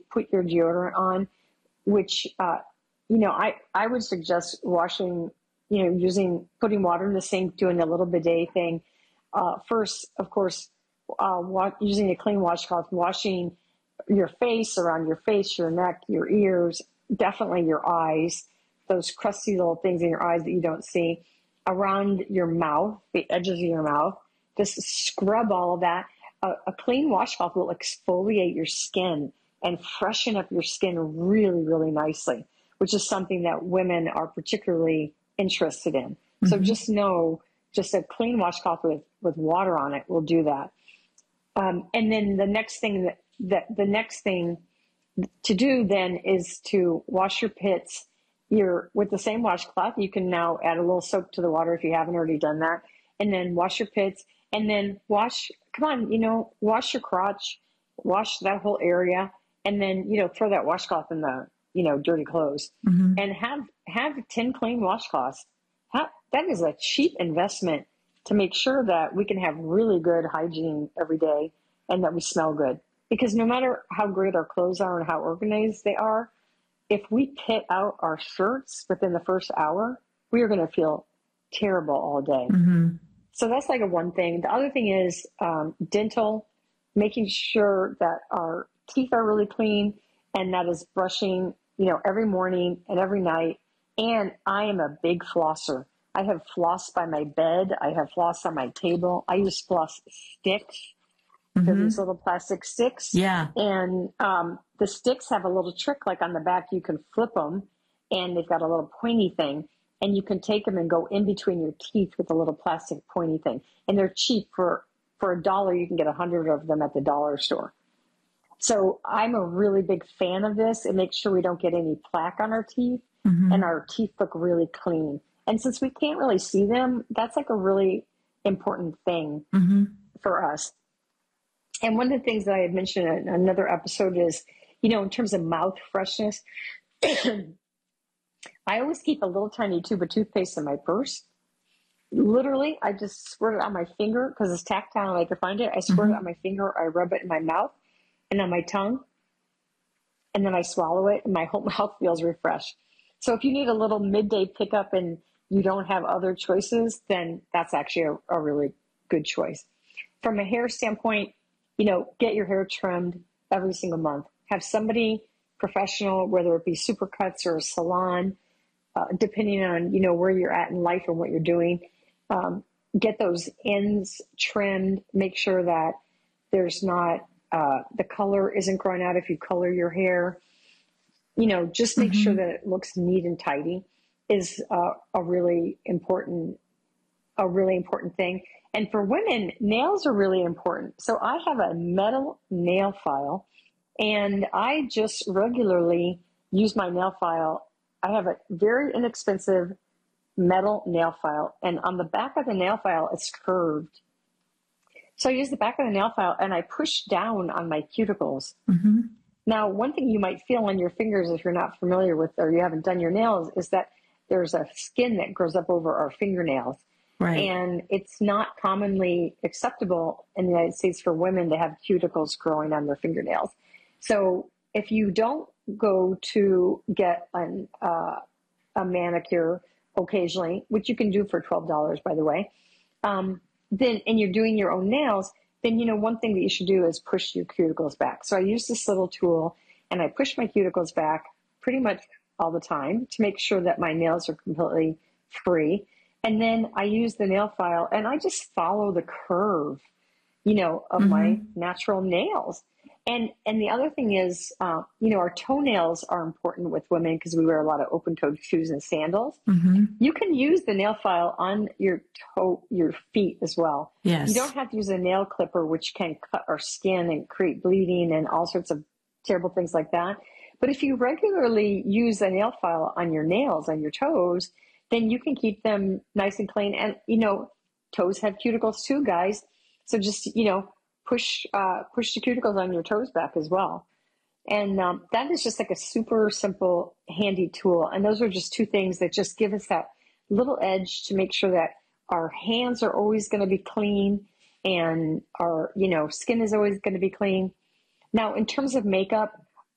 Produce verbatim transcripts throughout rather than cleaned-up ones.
put your deodorant on, which, uh, you know, I, I would suggest washing, you know, using, putting water in the sink, doing a little bidet thing. Uh, first, of course, uh, wa- using a clean washcloth, washing your face, around your face, your neck, your ears, definitely your eyes, those crusty little things in your eyes that you don't see, around your mouth, the edges of your mouth. Just scrub all of that. A, a clean washcloth will exfoliate your skin and freshen up your skin really, really nicely, which is something that women are particularly interested in. Mm-hmm. So just know, just a clean washcloth with, with water on it will do that. Um, and then the next thing that, that the next thing to do then is to wash your pits. You're with the same washcloth. You can now add a little soap to the water if you haven't already done that, and then wash your pits, and then wash. Come on, you know, wash your crotch, wash that whole area, and then you know throw that washcloth in the you know dirty clothes, mm-hmm. and have have ten clean washcloths. How, that is a cheap investment to make sure that we can have really good hygiene every day and that we smell good. Because no matter how great our clothes are and how organized they are, if we pit out our shirts within the first hour, we are going to feel terrible all day. Mm-hmm. So that's like a one thing. The other thing is um, dental, making sure that our teeth are really clean, and that is brushing, you know, every morning and every night. And I am a big flosser. I have floss by my bed. I have floss on my table. I use floss sticks. Mm-hmm. They're these little plastic sticks. Yeah. And um, the sticks have a little trick, like on the back, you can flip them, and they've got a little pointy thing, and you can take them and go in between your teeth with a little plastic pointy thing. And they're cheap. For, for a dollar, you can get a hundred of them at the dollar store. So I'm a really big fan of this. It makes sure we don't get any plaque on our teeth, mm-hmm. and our teeth look really clean. And since we can't really see them, that's like a really important thing mm-hmm. for us. And one of the things that I had mentioned in another episode is, you know, in terms of mouth freshness, I always keep a little tiny tube of toothpaste in my purse. Literally, I just squirt it on my finger because it's tactile and I can find it. I squirt mm-hmm. it on my finger, I rub it in my mouth and on my tongue, and then I swallow it, and my whole mouth feels refreshed. So if you need a little midday pickup and you don't have other choices, then that's actually a, a really good choice. From a hair standpoint, you know, get your hair trimmed every single month. Have somebody professional, whether it be Supercuts or a salon, uh, depending on, you know, where you're at in life and what you're doing. Um, get those ends trimmed. Make sure that there's not, uh, the color isn't growing out if you color your hair. You know, just make mm-hmm. sure that it looks neat and tidy is uh, a really important, a really important thing. And for women, nails are really important. So I have a metal nail file, and I just regularly use my nail file. I have a very inexpensive metal nail file, and on the back of the nail file, it's curved. So I use the back of the nail file, and I push down on my cuticles. Mm-hmm. Now, one thing you might feel on your fingers if you're not familiar with, or you haven't done your nails, is that there's a skin that grows up over our fingernails. Right. And it's not commonly acceptable in the United States for women to have cuticles growing on their fingernails. So if you don't go to get an, uh, a manicure occasionally, which you can do for twelve dollars, by the way, um, then, and you're doing your own nails, then, you know, one thing that you should do is push your cuticles back. So I use this little tool, and I push my cuticles back pretty much all the time to make sure that my nails are completely free. And then I use the nail file, and I just follow the curve, you know, of mm-hmm. my natural nails. And and the other thing is, uh, you know, our toenails are important with women because we wear a lot of open-toed shoes and sandals. Mm-hmm. You can use the nail file on your toe, your feet as well. Yes. You don't have to use a nail clipper, which can cut our skin and create bleeding and all sorts of terrible things like that. But if you regularly use a nail file on your nails, on your toes, then you can keep them nice and clean. And, you know, toes have cuticles too, guys. So just, you know, push, uh, push the cuticles on your toes back as well. And um, that is just like a super simple, handy tool. And those are just two things that just give us that little edge to make sure that our hands are always going to be clean and our, you know, skin is always going to be clean. Now, in terms of makeup,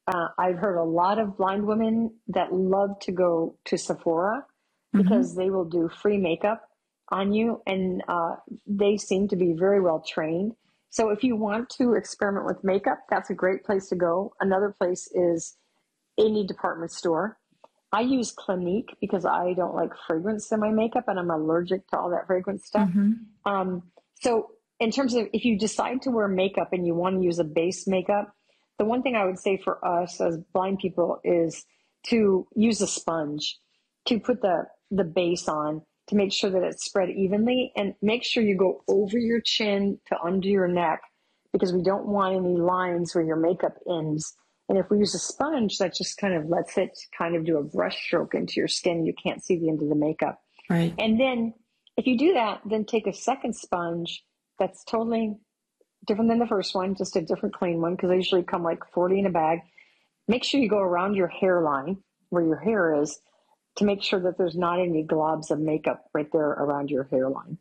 uh, I've heard a lot of blind women that love to go to Sephora because Mm-hmm. they will do free makeup on you, and uh, they seem to be very well trained. So if you want to experiment with makeup, that's a great place to go. Another place is any department store. I use Clinique because I don't like fragrance in my makeup and I'm allergic to all that fragrance stuff. Mm-hmm. Um, so in terms of if you decide to wear makeup and you want to use a base makeup, the one thing I would say for us as blind people is to use a sponge to put the, the base on to make sure that it's spread evenly, and make sure you go over your chin to under your neck because we don't want any lines where your makeup ends. And if we use a sponge, that just kind of lets it kind of do a brush stroke into your skin. You can't see the end of the makeup. Right. And then if you do that, then take a second sponge that's totally different than the first one, just a different clean one, because they usually come like forty in a bag. Make sure you go around your hairline where your hair is to make sure that there's not any globs of makeup right there around your hairline.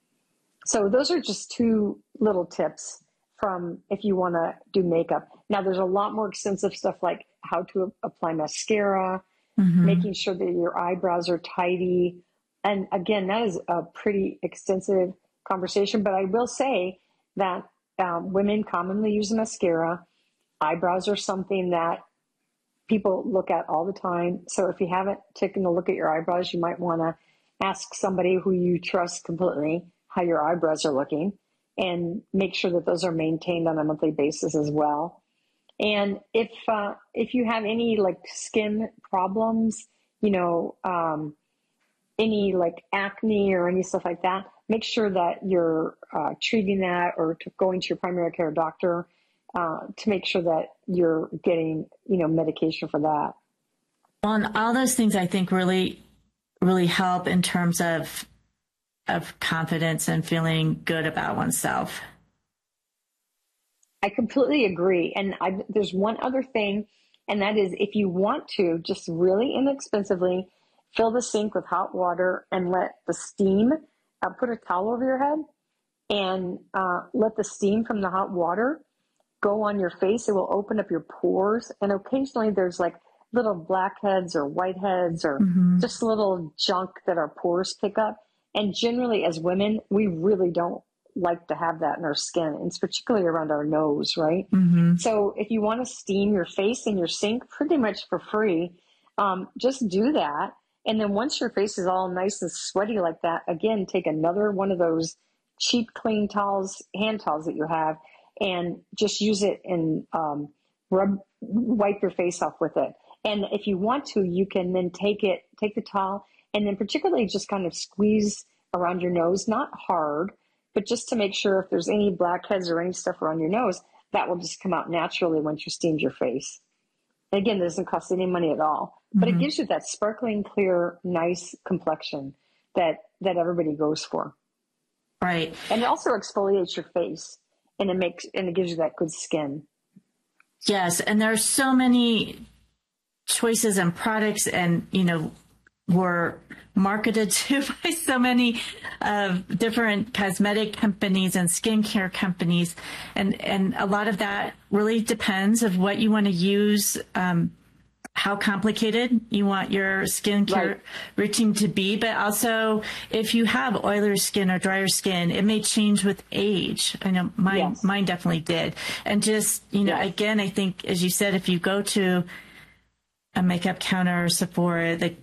So those are just two little tips from if you want to do makeup. Now there's a lot more extensive stuff like how to apply mascara, Mm-hmm. making sure that your eyebrows are tidy. And again, that is a pretty extensive conversation, but I will say that um, women commonly use mascara. Eyebrows are something that people look at all the time. So if you haven't taken a look at your eyebrows, you might want to ask somebody who you trust completely how your eyebrows are looking, and make sure that those are maintained on a monthly basis as well. And if uh, if you have any like skin problems, you know, um, any like acne or any stuff like that, make sure that you're uh, treating that or to going to your primary care doctor uh, to make sure that you're getting, you know, medication for that. Well, and all those things I think really, really help in terms of of confidence and feeling good about oneself. I completely agree. And I, there's one other thing, and that is if you want to just really inexpensively fill the sink with hot water and let the steam, uh, put a towel over your head and uh, let the steam from the hot water go on your face. It will open up your pores. And occasionally there's like little blackheads or whiteheads or Mm-hmm. just little junk that our pores pick up. And generally as women, we really don't like to have that in our skin. And it's particularly around our nose, right? Mm-hmm. So if you want to steam your face in your sink pretty much for free, um, just do that. And then once your face is all nice and sweaty like that, again, take another one of those cheap clean towels, hand towels that you have, and just use it and um, rub, wipe your face off with it. And if you want to, you can then take it, take the towel, and then particularly just kind of squeeze around your nose, not hard, but just to make sure if there's any blackheads or any stuff around your nose, that will just come out naturally once you steamed your face. And again, it doesn't cost any money at all, but Mm-hmm. it gives you that sparkling, clear, nice complexion that, that everybody goes for. Right. And it also exfoliates your face, and it makes, and it gives you that good skin. Yes. And there are so many choices and products, and, you know, were marketed to by so many uh, different cosmetic companies and skincare companies. And, and a lot of that really depends of what you want to use, um, how complicated you want your skincare Right. routine to be, but also if you have oilier skin or drier skin, it may change with age. I know mine, Yes. mine definitely did. And just, you know, Yes. again, I think, as you said, if you go to a makeup counter or Sephora, the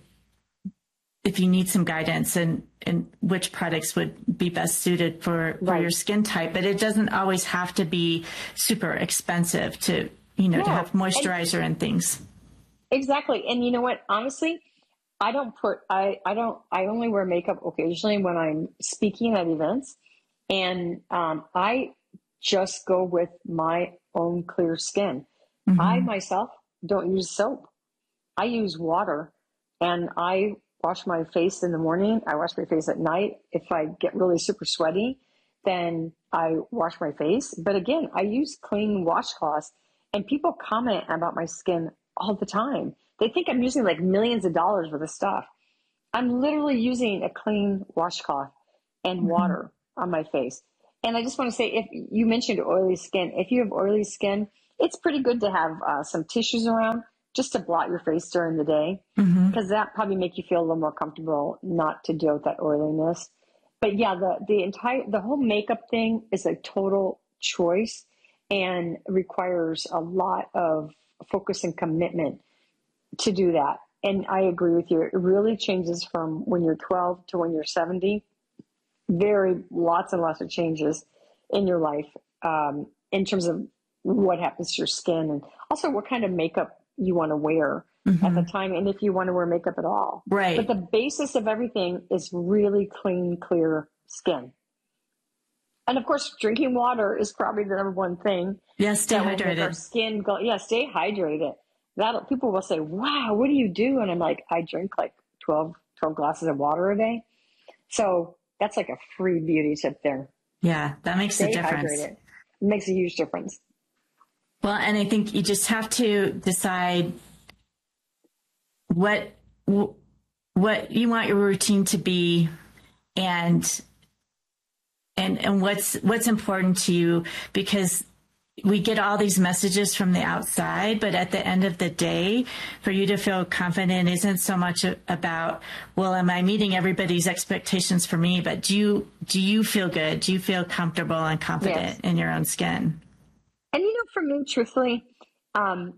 if you need some guidance and, and which products would be best suited for, for Right. your skin type, but it doesn't always have to be super expensive to, you know, No. to have moisturizer and, and things. Exactly. And you know what? Honestly, I don't put, I, I don't, I only wear makeup occasionally when I'm speaking at events. And um, I just go with my own clear skin. Mm-hmm. I myself don't use soap. I use water, and I wash my face in the morning. I wash my face at night. If I get really super sweaty, then I wash my face. But again, I use clean washcloths, and people comment about my skin all the time. They think I'm using like millions of dollars worth of stuff. I'm literally using a clean washcloth and Mm-hmm. water on my face. And I just want to say, if you mentioned oily skin, if you have oily skin, it's pretty good to have uh, some tissues around just to blot your face during the day, because Mm-hmm. that probably make you feel a little more comfortable not to deal with that oiliness. But yeah, the, the entire, the whole makeup thing is a total choice and requires a lot of focus and commitment to do that. And I agree with you. It really changes from when you're twelve to when you're seventy. Very lots and lots of changes in your life um, in terms of what happens to your skin and also what kind of makeup you want to wear Mm-hmm. at the time, and if you want to wear makeup at all. Right. But the basis of everything is really clean, clear skin. And of course, drinking water is probably the number one thing. Yeah, stay that will make our hydrated. skin go. Yeah, stay hydrated. That people will say, "Wow, what do you do?" And I'm like, "I drink like twelve, twelve glasses of water a day." So that's like a free beauty tip there. Yeah, that makes a Stay difference. hydrated. It makes a huge difference. Well, and I think you just have to decide what what you want your routine to be, and and and what's what's important to you, because we get all these messages from the outside, but at the end of the day, for you to feel confident isn't so much about, well, am I meeting everybody's expectations for me, but do you do you feel good? Do you feel comfortable and confident Yes. in your own skin? And you know, for me, truthfully, um,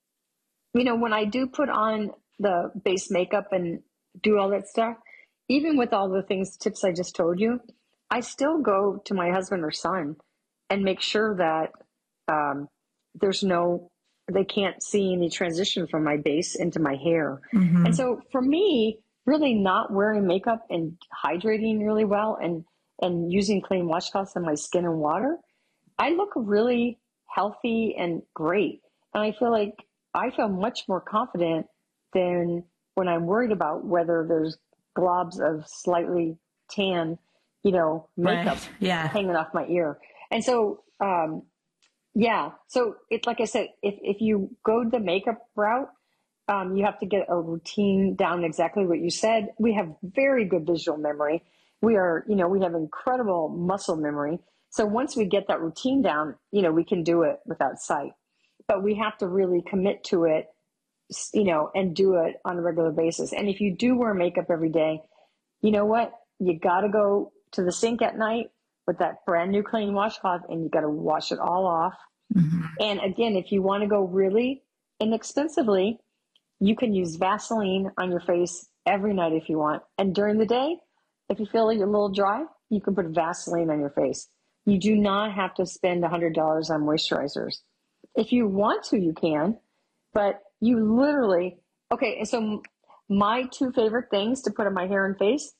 you know, when I do put on the base makeup and do all that stuff, even with all the things, tips I just told you, I still go to my husband or son and make sure that um, there's no, they can't see any transition from my base into my hair. Mm-hmm. And so for me, really not wearing makeup and hydrating really well and, and using clean washcloths on my skin and water, I look really healthy and great. And I feel like I feel much more confident than when I'm worried about whether there's globs of slightly tan, you know, makeup Right. Yeah. hanging off my ear. And so, um, yeah. So it's like I said, if, if you go the makeup route, um, you have to get a routine down exactly what you said. We have very good visual memory. We are, you know, we have incredible muscle memory. So once we get that routine down, you know, we can do it without sight. But we have to really commit to it, you know, and do it on a regular basis. And if you do wear makeup every day, you know what? You got to go to the sink at night with that brand new clean washcloth, and you got to wash it all off. Mm-hmm. And again, if you want to go really inexpensively, you can use Vaseline on your face every night if you want. And during the day, if you feel like you're a little dry, you can put Vaseline on your face. You do not have to spend one hundred dollars on moisturizers. If you want to, you can, but you literally, okay, and so my two favorite things to put on my hair and face,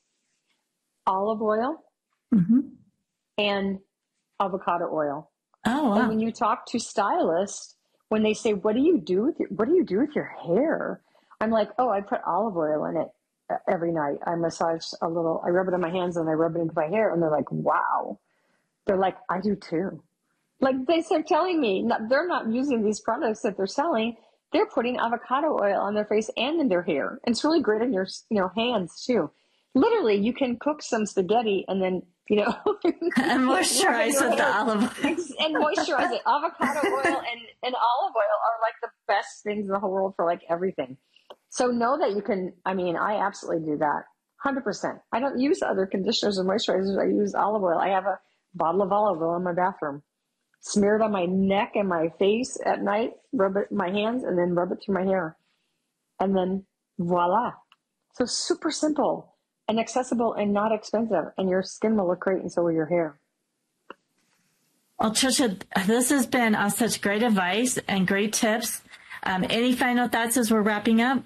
olive oil Mm-hmm. and avocado oil. Oh, wow. And when you talk to stylists, when they say, what do you do with your, what do you do with your hair? I'm like, oh, I put olive oil in it every night. I massage a little, I rub it on my hands and I rub it into my hair. And they're like, wow. They're like, I do too. Like they start telling me not, they're not using these products that they're selling. They're putting avocado oil on their face and in their hair. And it's really great on your, you know, hands too. Literally, you can cook some spaghetti and then, you know, And moisturize with the olive oil. and moisturize it. Avocado oil and, and olive oil are like the best things in the whole world for like everything. So know that you can, I mean, I absolutely do that. one hundred percent. I don't use other conditioners or moisturizers. I use olive oil. I have a bottle of olive oil in my bathroom. Smear it on my neck and my face at night, rub it in my hands, and then rub it through my hair. And then voila. So super simple and accessible and not expensive. And your skin will look great, and so will your hair. Well, Trisha, this has been uh, such great advice and great tips. Um, any final thoughts as we're wrapping up?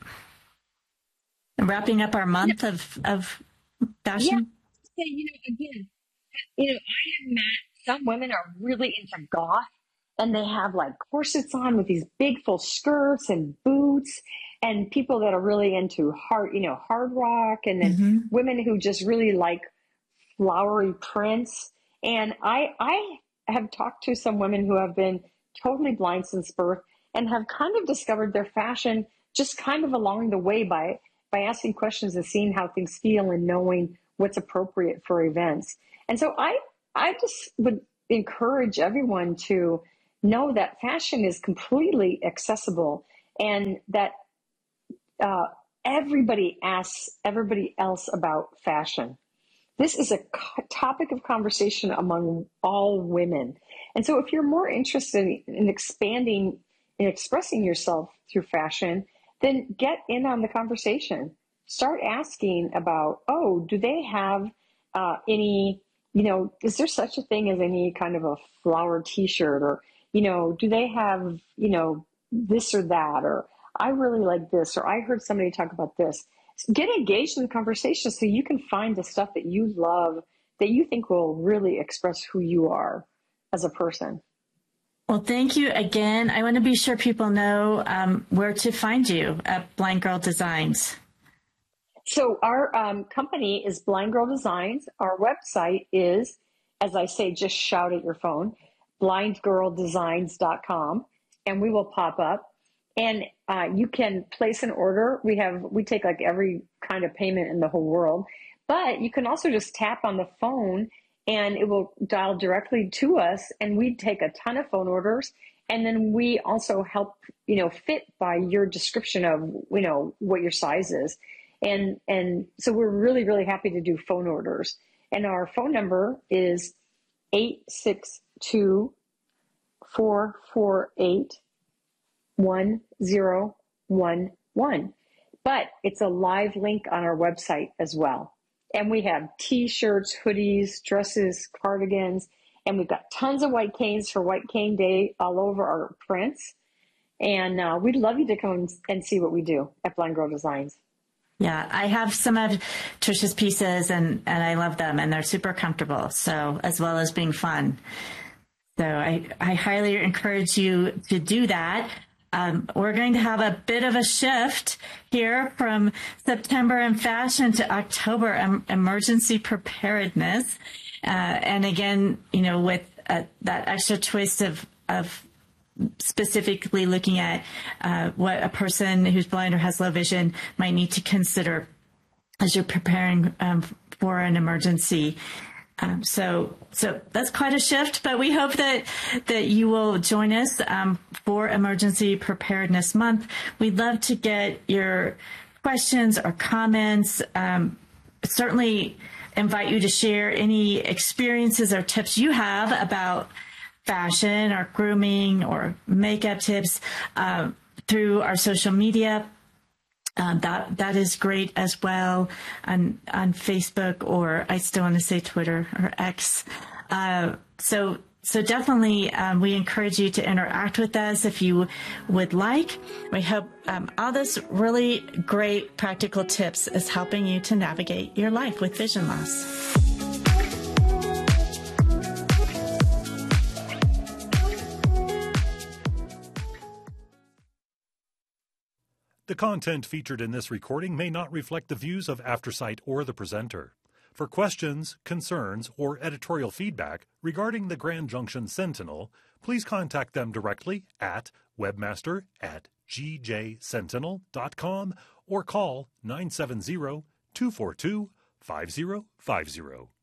Wrapping up our month yeah. of, of fashion? Yeah. You know, again, you know, I have met some women are really into goth, and they have like corsets on with these big full skirts and boots, and people that are really into hard, you know, hard rock, and then mm-hmm. women who just really like flowery prints. And I, I have talked to some women who have been totally blind since birth and have kind of discovered their fashion just kind of along the way by, by asking questions and seeing how things feel and knowing what's appropriate for events. And so I, I just would encourage everyone to know that fashion is completely accessible, and that uh, everybody asks everybody else about fashion. This is a topic of conversation among all women. And so if you're more interested in expanding and expressing yourself through fashion, then get in on the conversation. Start asking about, oh, do they have uh, any, you know, is there such a thing as any kind of a flower t-shirt? Or, you know, do they have, you know, this or that? Or I really like this, or I heard somebody talk about this. Get engaged in the conversation so you can find the stuff that you love, that you think will really express who you are as a person. Well, thank you again. I want to be sure people know um, where to find you at Blind Girl Designs. So our um, company is Blind Girl Designs. Our website is, as I say, just shout at your phone, blind girl designs dot com, and we will pop up. And uh, you can place an order. We have, we take like every kind of payment in the whole world, but you can also just tap on the phone and it will dial directly to us, and we take a ton of phone orders. And then we also help, you know, fit by your description of, you know, what your size is. And, and so we're really, really happy to do phone orders. And our phone number is eight six two, four four eight, one zero one one. But it's a live link on our website as well. And we have t-shirts, hoodies, dresses, cardigans, and we've got tons of white canes for White Cane Day all over our prints. And uh, we'd love you to come and see what we do at Blind Girl Designs. Yeah, I have some of Trisha's pieces, and, and I love them, and they're super comfortable, so as well as being fun. So I, I highly encourage you to do that. Um, we're going to have a bit of a shift here from September in fashion to October um, emergency preparedness. Uh, and again, you know, with uh, that extra twist of, of specifically looking at uh, what a person who's blind or has low vision might need to consider as you're preparing um, for an emergency. Um, so, so that's quite a shift, but we hope that, that you will join us, um, for Emergency Preparedness Month. We'd love to get your questions or comments. Um, certainly invite you to share any experiences or tips you have about fashion or grooming or makeup tips, uh, through our social media. Um, that that is great as well on on Facebook, or I still want to say Twitter or X. Uh, so so definitely um, we encourage you to interact with us if you would like. We hope um, all this really great practical tips is helping you to navigate your life with vision loss. The content featured in this recording may not reflect the views of Aftersight or the presenter. For questions, concerns, or editorial feedback regarding the Grand Junction Sentinel, please contact them directly at webmaster at g j sentinel dot com or call nine seven zero, two four two, five zero five zero.